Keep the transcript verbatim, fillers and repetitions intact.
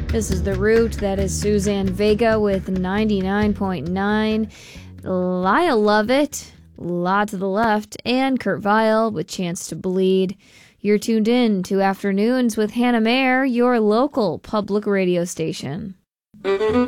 This is The Root. That is Suzanne Vega with ninety-nine point nine. Lyle Lovett, Law to the Left, and Kurt Vile with Chance to Bleed. You're tuned in to Afternoons with Hannah Mayer, your local public radio station.